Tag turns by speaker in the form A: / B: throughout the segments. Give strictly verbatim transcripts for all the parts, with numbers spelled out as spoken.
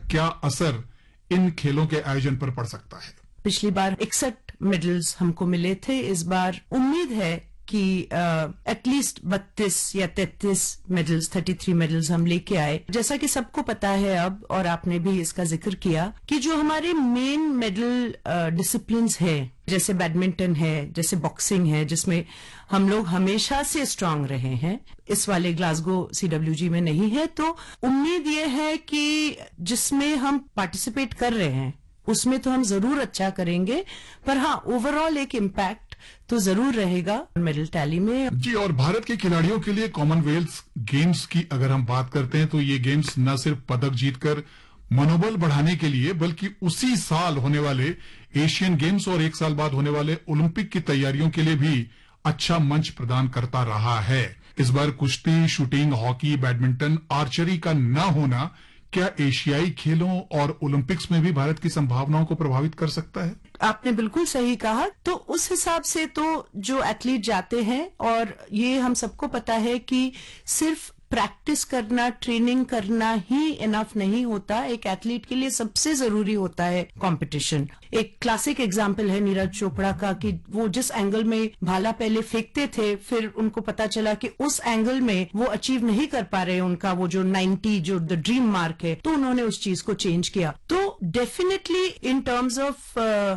A: क्या असर इन खेलों के आयोजन पर पड़ सकता है?
B: पिछली बार इकसठ मेडल्स हमको मिले थे। इस बार उम्मीद है कि एटलीस्ट बत्तीस या तैंतीस मेडल्स, तैंतीस मेडल्स हम लेके आए। जैसा कि सबको पता है अब, और आपने भी इसका जिक्र किया, कि जो हमारे मेन मेडल डिसिप्लिन्स है, जैसे बैडमिंटन है, जैसे बॉक्सिंग है, जिसमें हम लोग हमेशा से स्ट्रांग रहे हैं, इस वाले ग्लासगो सीडब्ल्यूजी में नहीं है। तो उम्मीद ये है कि जिसमें हम पार्टिसिपेट कर रहे हैं उसमें तो हम जरूर अच्छा करेंगे, पर हाँ, ओवरऑल एक इम्पैक्ट तो जरूर रहेगा मेडल टैली में।
A: जी, और भारत के खिलाड़ियों के लिए कॉमनवेल्थ गेम्स की अगर हम बात करते हैं तो ये गेम्स न सिर्फ पदक जीतकर मनोबल बढ़ाने के लिए, बल्कि उसी साल होने वाले एशियन गेम्स और एक साल बाद होने वाले ओलंपिक की तैयारियों के लिए भी अच्छा मंच प्रदान करता रहा है। इस बार कुश्ती, शूटिंग, हॉकी, बैडमिंटन, आर्चरी का न होना क्या एशियाई खेलों और ओलंपिक्स में भी भारत की संभावनाओं को प्रभावित कर सकता है?
B: आपने बिल्कुल सही कहा। तो उस हिसाब से तो जो एथलीट जाते हैं, और ये हम सबको पता है कि सिर्फ प्रैक्टिस करना, ट्रेनिंग करना ही इनफ नहीं होता। एक एथलीट के लिए सबसे जरूरी होता है कंपटीशन। एक क्लासिक एग्जाम्पल है नीरज चोपड़ा का, कि वो जिस एंगल में भाला पहले फेंकते थे, फिर उनको पता चला कि उस एंगल में वो अचीव नहीं कर पा रहे उनका वो जो नब्बे जो द ड्रीम मार्क है, तो उन्होंने उस चीज को चेंज किया। तो definitely in terms of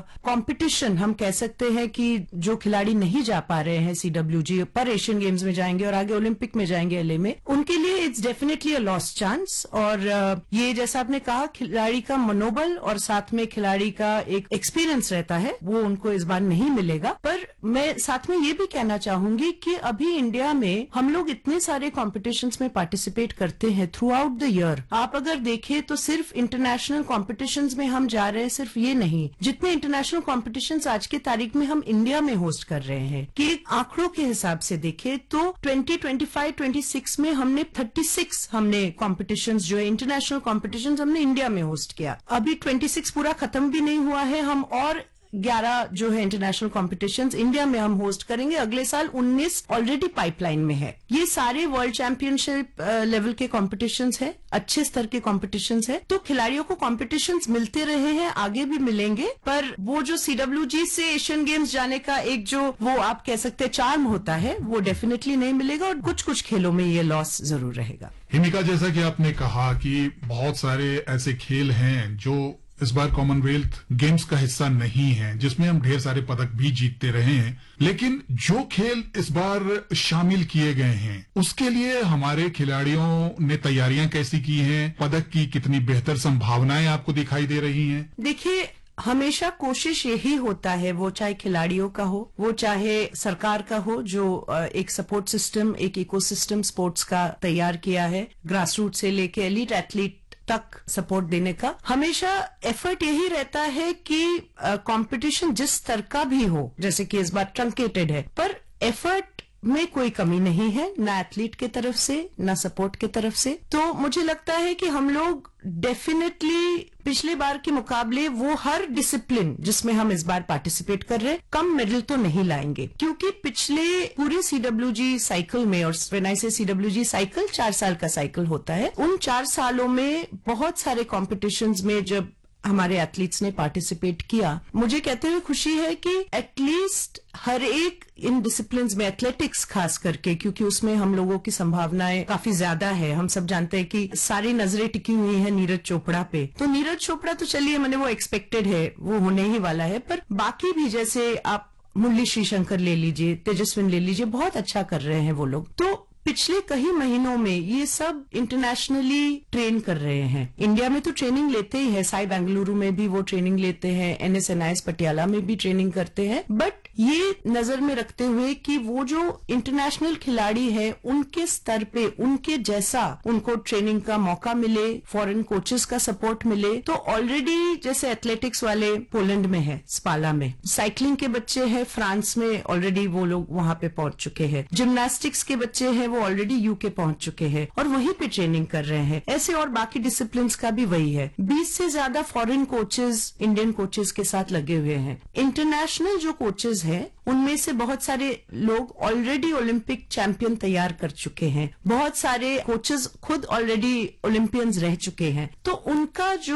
B: competition हम कह सकते हैं कि जो खिलाड़ी नहीं जा पा रहे हैं सीडब्ल्यूजी पर, एशियन गेम्स में जाएंगे और आगे ओलंपिक में जाएंगे एलए में, उनके लिए it's definitely a lost chance. और uh, ये जैसा आपने कहा, खिलाड़ी का मनोबल और साथ में खिलाड़ी का एक एक्सपीरियंस रहता है, वो उनको इस बार नहीं मिलेगा। पर मैं साथ में ये भी कहना चाहूंगी कि अभी इंडिया में हम लोग इतने सारे कॉम्पिटिशन्स में पार्टिसिपेट करते हैं थ्रू आउट द ईयर। आप अगर देखें तो सिर्फ इंटरनेशनल कॉम्पिटिशन्स में हम जा रहे हैं, सिर्फ ये नहीं, जितने इंटरनेशनल कॉम्पिटिशन्स आज की तारीख में हम इंडिया में होस्ट कर रहे हैं, कि आंकड़ों के हिसाब से देखें तो twenty twenty five twenty six में हमने छत्तीस हमने कॉम्पिटिशन्स जो है इंटरनेशनल कॉम्पिटिशन्स हमने इंडिया में होस्ट किया। अभी छब्बीस पूरा खत्म भी नहीं हुआ है, हम और ग्यारह जो है इंटरनेशनल कॉम्पिटिशन्स इंडिया में हम होस्ट करेंगे। अगले साल उन्नीस ऑलरेडी पाइपलाइन में है। ये सारे वर्ल्ड चैंपियनशिप लेवल के कॉम्पिटिशन्स है, अच्छे स्तर के कॉम्पिटिशन्स है। तो खिलाड़ियों को कॉम्पिटिशन्स मिलते रहे हैं, आगे भी मिलेंगे, पर वो जो सीडब्ल्यूजी से एशियन गेम्स जाने का एक जो वो आप कह सकते हैं चार्म होता है, वो डेफिनेटली नहीं मिलेगा, और कुछ कुछ खेलों में ये लॉस जरूर रहेगा।
A: हिमिका, जैसा कि आपने कहा कि बहुत सारे ऐसे खेल हैं जो इस बार कॉमनवेल्थ गेम्स का हिस्सा नहीं है, जिसमें हम ढेर सारे पदक भी जीतते रहे हैं, लेकिन जो खेल इस बार शामिल किए गए हैं उसके लिए हमारे खिलाड़ियों ने तैयारियां कैसी की हैं? पदक की कितनी बेहतर संभावनाएं आपको दिखाई दे रही हैं?
B: देखिए, हमेशा कोशिश यही होता है, वो चाहे खिलाड़ियों का हो, वो चाहे सरकार का हो, जो एक सपोर्ट सिस्टम, एक इकोसिस्टम स्पोर्ट्स का तैयार किया है, ग्रास रूट से लेके एलीट एथलीट तक सपोर्ट देने का, हमेशा एफर्ट यही रहता है कि कंपटीशन जिस स्तर का भी हो, जैसे कि इस बार ट्रंकेटेड है, पर एफर्ट में कोई कमी नहीं है, ना एथलीट के तरफ से ना सपोर्ट के तरफ से। तो मुझे लगता है कि हम लोग डेफिनेटली पिछले बार के मुकाबले वो हर डिसिप्लिन जिसमें हम इस बार पार्टिसिपेट कर रहे हैं, कम मेडल तो नहीं लाएंगे, क्योंकि पिछले पूरे सीडब्ल्यूजी साइकिल में, और व्हेन आई से सीडब्ल्यूजी साइकिल, चार साल का साइकिल होता है, उन चार सालों में बहुत सारे कॉम्पिटिशन्स में जब हमारे एथलीट्स ने पार्टिसिपेट किया, मुझे कहते हुए खुशी है कि एटलीस्ट हर एक इन डिसिप्लिन्स में, एथलेटिक्स खास करके, क्योंकि उसमें हम लोगों की संभावनाएं काफी ज्यादा है। हम सब जानते हैं कि सारी नजरें टिकी हुई हैं नीरज चोपड़ा पे, तो नीरज चोपड़ा तो चलिए मैंने वो एक्सपेक्टेड है, वो होने ही वाला है, पर बाकी भी जैसे आप मुरली श्रीशंकर ले लीजिए, तेजस्विन ले लीजिए, बहुत अच्छा कर रहे हैं वो लोग। तो पिछले कई महीनों में ये सब इंटरनेशनली ट्रेन कर रहे हैं। इंडिया में तो ट्रेनिंग लेते ही है, साई बेंगलुरु में भी वो ट्रेनिंग लेते हैं, एनएसएनआईएस पटियाला में भी ट्रेनिंग करते हैं, बट ये नजर में रखते हुए कि वो जो इंटरनेशनल खिलाड़ी है उनके स्तर पे, उनके जैसा उनको ट्रेनिंग का मौका मिले, फॉरेन कोचेस का सपोर्ट मिले। तो ऑलरेडी जैसे एथलेटिक्स वाले पोलैंड में है, स्पाला में, साइकिलिंग के बच्चे हैं फ्रांस में, ऑलरेडी वो लोग वहां पे पहुंच चुके हैं, जिम्नास्टिक्स के बच्चे हैं वो ऑलरेडी यूके पहुंच चुके हैं और वहीं पे ट्रेनिंग कर रहे हैं। ऐसे और बाकी डिसिप्लिन्स का भी वही है। बीस से ज्यादा फॉरेन कोचेस इंडियन कोचेस के साथ लगे हुए हैं। इंटरनेशनल जो कोचेस हैं उनमें से बहुत सारे लोग ऑलरेडी ओलंपिक चैंपियन तैयार कर चुके हैं, बहुत सारे कोचेस खुद ऑलरेडी ओलंपियंस रह चुके हैं। तो उनका जो